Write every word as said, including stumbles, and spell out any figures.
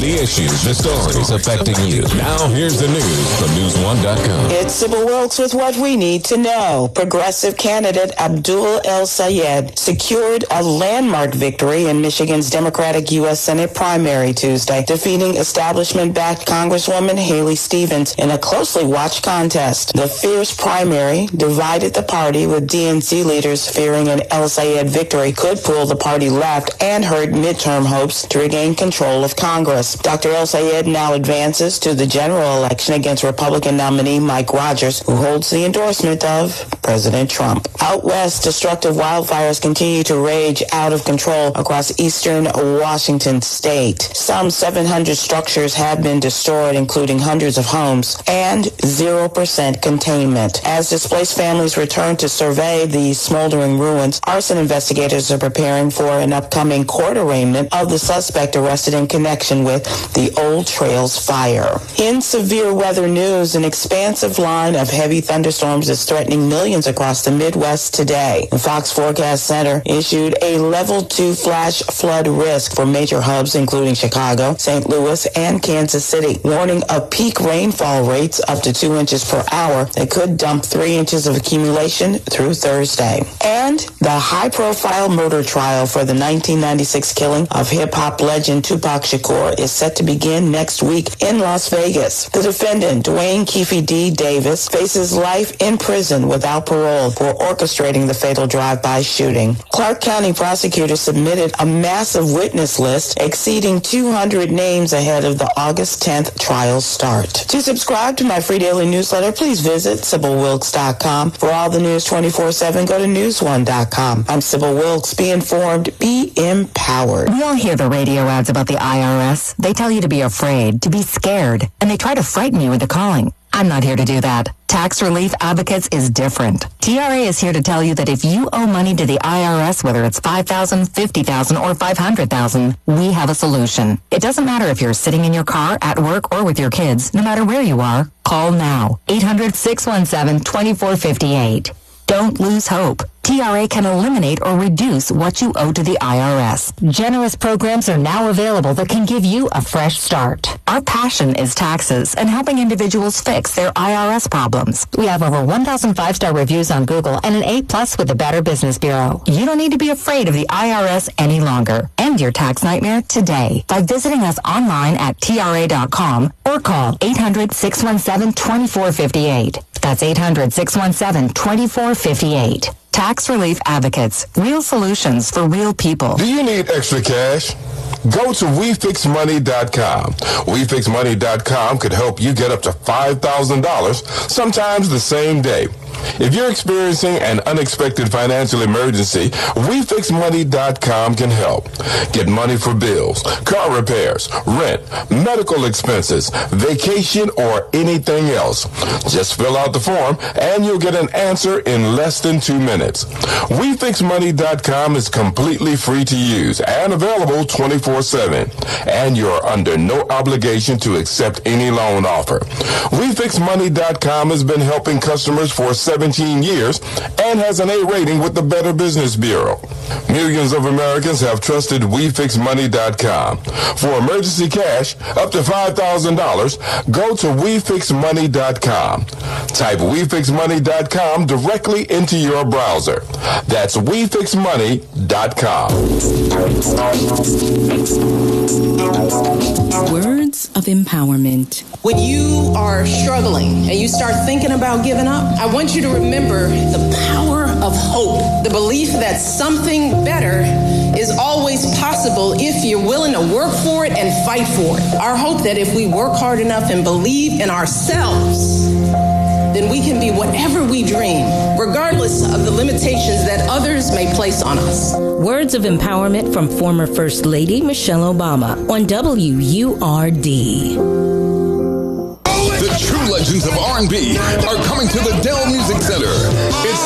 The issues, the stories affecting you. Now here's the news from news one dot com. It's Sybil Wilkes with what we need to know. Progressive candidate Abdul El-Sayed secured a landmark victory in Michigan's Democratic U S Senate primary Tuesday, defeating establishment-backed Congresswoman Haley Stevens in a closely watched contest. The fierce primary divided the party, with D N C leaders fearing an El-Sayed victory could pull the party left and hurt midterm hopes to regain control of Congress. Doctor El-Sayed now advances to the general election against Republican nominee Mike Rogers, who holds the endorsement of President Trump. Out west, destructive wildfires continue to rage out of control across eastern Washington state. Some seven hundred structures have been destroyed, including hundreds of homes, and zero percent containment. As displaced families return to survey the smoldering ruins, arson investigators are preparing for an upcoming court arraignment of the suspect arrested in connection with the Old Trails fire. In severe weather news, an expansive line of heavy thunderstorms is threatening millions across the Midwest today. The Fox Forecast Center issued a level two flash flood risk for major hubs including Chicago, Saint Louis, and Kansas City, warning of peak rainfall rates up to two inches per hour that could dump three inches of accumulation through Thursday. And the high-profile murder trial for the nineteen ninety-six killing of hip-hop legend Tupac Shakur is set to begin next week in Las Vegas. The defendant, Dwayne Keefe D. Davis, faces life in prison without parole for orchestrating the fatal drive-by shooting. Clark County prosecutors submitted a massive witness list exceeding two hundred names ahead of the August tenth trial start. To subscribe to my free daily newsletter, please visit Sybil Wilkes dot com. For all the news twenty-four seven, go to news one dot com. I'm Sybil Wilkes. Be informed, be empowered. We all hear the radio ads about the I R S. They tell you to be afraid, to be scared, and they try to frighten you into calling. I'm not here to do that. Tax Relief Advocates is different. T R A is here to tell you that if you owe money to the I R S, whether it's five thousand dollars, fifty thousand dollars, or five hundred thousand dollars, we have a solution. It doesn't matter if you're sitting in your car, at work, or with your kids. No matter where you are, call now. eight hundred, six one seven, two four five eight. Don't lose hope. T R A can eliminate or reduce what you owe to the I R S. Generous programs are now available that can give you a fresh start. Our passion is taxes and helping individuals fix their I R S problems. We have over one thousand five-star reviews on Google and an A plus with the Better Business Bureau. You don't need to be afraid of the I R S any longer. End your tax nightmare today by visiting us online at T R A dot com or call eight hundred, six one seven, two four five eight. That's eight hundred, six one seven, two four five eight. Tax Relief Advocates. Real solutions for real people. Do you need extra cash? Go to we fix money dot com. we fix money dot com could help you get up to five thousand dollars, sometimes the same day. If you're experiencing an unexpected financial emergency, we fix money dot com can help. Get money for bills, car repairs, rent, medical expenses, vacation, or anything else. Just fill out the form and you'll get an answer in less than two minutes. we fix money dot com is completely free to use and available twenty-four seven. And you're under no obligation to accept any loan offer. we fix money dot com has been helping customers for seventeen years and has an A rating with the Better Business Bureau. Millions of Americans have trusted we fix money dot com. For emergency cash up to five thousand dollars, go to we fix money dot com. Type we fix money dot com directly into your browser. That's we fix money dot com. Words of empowerment. When you are struggling and you start thinking about giving up, I want you to remember the power of hope, the belief that something better is always possible if you're willing to work for it and fight for it. Our hope that if we work hard enough and believe in ourselves, then we can be whatever we dream, regardless of the limitations that others may place on us. Words of empowerment from former First Lady Michelle Obama on W U R D. The true legends of R and B are coming to the Dell Music Center. It's